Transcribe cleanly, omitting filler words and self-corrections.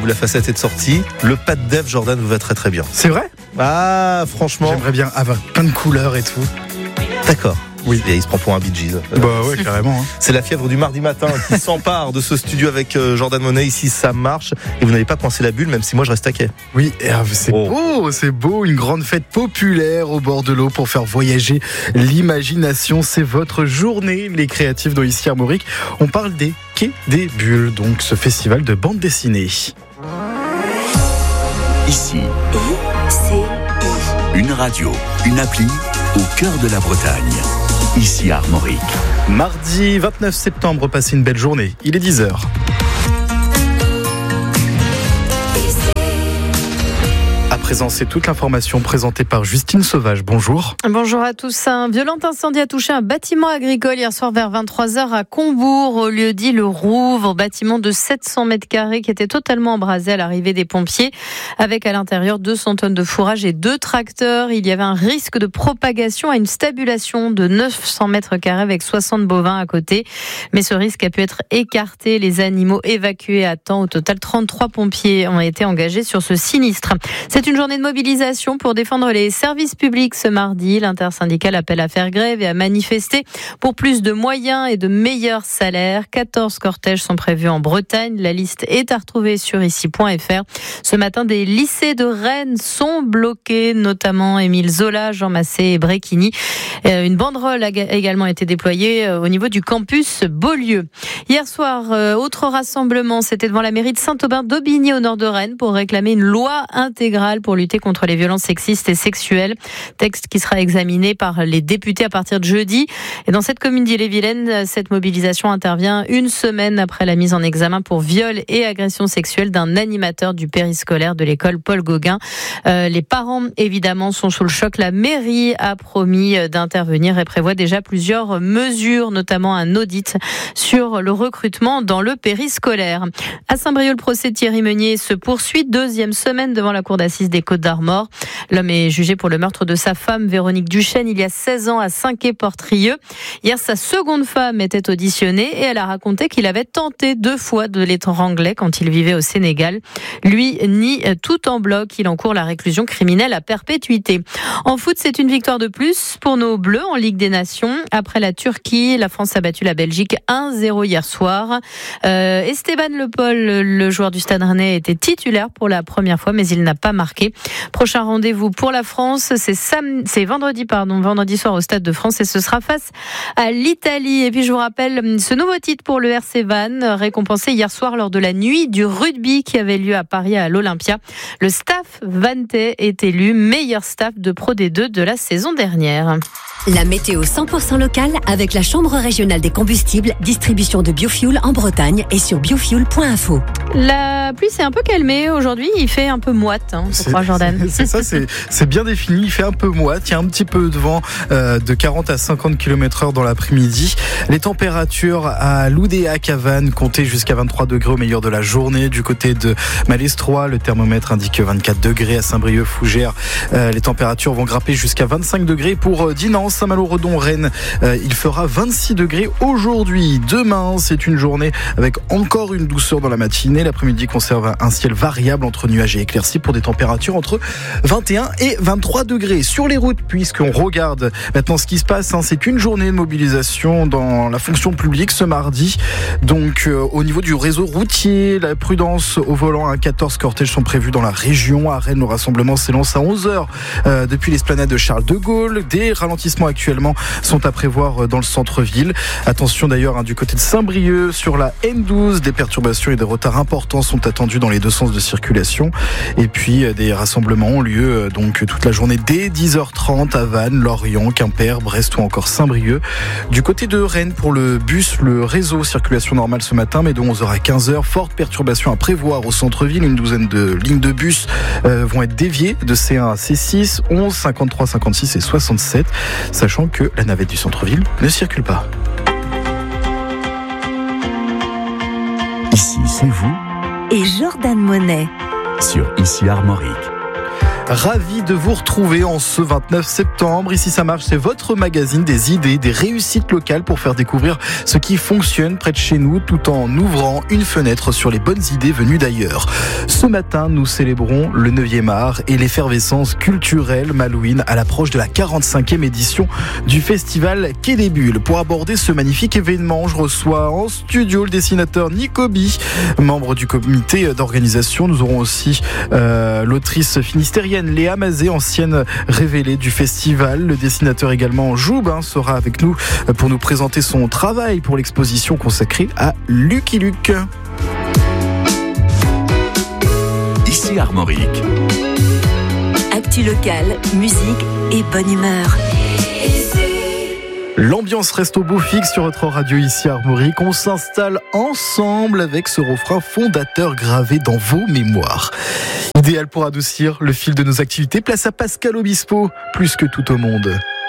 boule à facettes est de sortie. Le pas de Dev, Jordan, vous va très très bien. C'est vrai ? Ah, franchement. J'aimerais bien avoir plein de couleurs et tout. D'accord. Oui. Et il se prend pour un Bee Gees. Bah ouais, carrément. Hein. C'est la fièvre du mardi matin qui s'empare de ce studio avec Jordan Monet. Ici, ça marche. Et vous n'avez pas coincé la bulle, même si moi, je reste taquet. Oui, c'est beau, c'est beau. Une grande fête populaire au bord de l'eau pour faire voyager l'imagination. C'est votre journée, les créatifs dans Ici Armorique. On parle des Quais des Bulles, donc ce festival de bande dessinée. Ici, une radio, une appli au cœur de la Bretagne. Ici Armorique. Mardi 29 septembre, passez une belle journée. Il est 10h. À présent, c'est toute l'information présentée par Justine Sauvage. Bonjour. Bonjour à tous. Un violent incendie a touché un bâtiment agricole hier soir vers 23h à Combourg, au lieu dit le Rouvre, bâtiment de 700 mètres carrés qui était totalement embrasé à l'arrivée des pompiers, avec à l'intérieur 200 tonnes de fourrage et 2 tracteurs. Il y avait un risque de propagation à une stabulation de 900 mètres carrés avec 60 bovins à côté. Mais ce risque a pu être écarté, les animaux évacués à temps. Au total, 33 pompiers ont été engagés sur ce sinistre. C'est une journée de mobilisation pour défendre les services publics ce mardi. L'intersyndicale appelle à faire grève et à manifester pour plus de moyens et de meilleurs salaires. 14 cortèges sont prévus en Bretagne. La liste est à retrouver sur ici.fr. Ce matin, des lycées de Rennes sont bloqués, notamment Émile Zola, Jean Massé et Bréquigny. Une banderole a également été déployée au niveau du campus Beaulieu. Hier soir, autre rassemblement, c'était devant la mairie de Saint-Aubin d'Aubigny au nord de Rennes pour réclamer une loi intégrale pour lutter contre les violences sexistes et sexuelles. Texte qui sera examiné par les députés à partir de jeudi. Et dans cette commune d'Ille-et-Vilaine, cette mobilisation intervient une semaine après la mise en examen pour viol et agression sexuelle d'un animateur du périscolaire de l'école Paul Gauguin. Les parents, évidemment, sont sous le choc. La mairie a promis d'intervenir et prévoit déjà plusieurs mesures, notamment un audit sur le recrutement dans le périscolaire. À Saint-Brieuc, le procès de Thierry Meunier se poursuit. 2e semaine devant la cour d'assises des Côtes-d'Armor. L'homme est jugé pour le meurtre de sa femme, Véronique Duchesne, il y a 16 ans à Saint-Quay-Portrieux. Hier, sa seconde femme était auditionnée et elle a raconté qu'il avait tenté 2 fois de l'étrangler quand il vivait au Sénégal. Lui nie tout en bloc. Il encourt la réclusion criminelle à perpétuité. En foot, c'est une victoire de plus pour nos Bleus en Ligue des Nations. Après la Turquie, la France a battu la Belgique 1-0 hier soir. Esteban Le Paul, le joueur du Stade Rennais, était titulaire pour la première fois, mais il n'a pas marqué. Prochain rendez-vous pour la France, c'est vendredi soir au Stade de France et ce sera face à l'Italie. Et puis je vous rappelle ce nouveau titre pour le RC Vannes, récompensé hier soir lors de la nuit du rugby qui avait lieu à Paris à l'Olympia. Le staff vannetais est élu meilleur staff de Pro D2 de la saison dernière. La météo 100% locale avec la Chambre régionale des combustibles, distribution de biofuel en Bretagne et sur biofuel.info. La pluie s'est un peu calmée aujourd'hui, il fait un peu moite, je crois, Jordan. C'est ça, c'est bien défini, il fait un peu moite, il y a un petit peu de vent de 40 à 50 km/h dans l'après-midi. Les températures à Loudéac, à Vannes, comptaient jusqu'à 23 degrés au meilleur de la journée. Du côté de Malestroit, le thermomètre indique 24 degrés. À Saint-Brieuc, Fougères, les températures vont grimper jusqu'à 25 degrés. Pour Dinan, Saint-Malo-Redon, Rennes, il fera 26 degrés aujourd'hui. Demain, c'est une journée avec encore une douceur dans la matinée. L'après-midi conserve un ciel variable entre nuages et éclaircies pour des températures entre 21 et 23 degrés. Sur les routes, puisqu'on regarde maintenant ce qui se passe, c'est une journée de mobilisation dans la fonction publique ce mardi. Donc au niveau du réseau routier, la prudence au volant, 14 cortèges sont prévus dans la région. À Rennes, le rassemblement s'élance à 11h depuis l'esplanade de Charles de Gaulle. Des ralentissements actuellement sont à prévoir dans le centre-ville. Attention d'ailleurs du côté de Saint-Brieuc sur la N12, des perturbations et des retards importants sont attendus dans les 2 sens de circulation. Et puis des rassemblements ont lieu donc toute la journée dès 10h30 à Vannes, Lorient, Quimper, Brest ou encore Saint-Brieuc. Du côté de Rennes pour le bus, le réseau circulation normale ce matin, mais de 11h à 15h, forte perturbation à prévoir au centre-ville. Une douzaine de lignes de bus vont être déviées de C1 à C6, 11, 53, 56 et 67, sachant que la navette du centre-ville ne circule pas. Ici, c'est vous et Jordan Monet sur Ici Armorique. Ravi de vous retrouver en ce 29 septembre. Ici ça marche, c'est votre magazine des idées, des réussites locales pour faire découvrir ce qui fonctionne près de chez nous tout en ouvrant une fenêtre sur les bonnes idées venues d'ailleurs. Ce matin, nous célébrons le 9e art et l'effervescence culturelle Malouine à l'approche de la 45e édition du festival Quai des Bulles. Pour aborder ce magnifique événement, je reçois en studio le dessinateur Nico Bi, membre du comité d'organisation. Nous aurons aussi l'autrice finistérienne Léa Mazet, ancienne révélée du festival. Le dessinateur également Joub sera avec nous pour nous présenter son travail pour l'exposition consacrée à Lucky Luke. Ici Armorique. Actu locale, musique et bonne humeur. L'ambiance reste au beau fixe sur votre radio ici Armorique. On s'installe ensemble avec ce refrain fondateur gravé dans vos mémoires. Idéal pour adoucir le fil de nos activités. Place à Pascal Obispo, plus que tout au monde.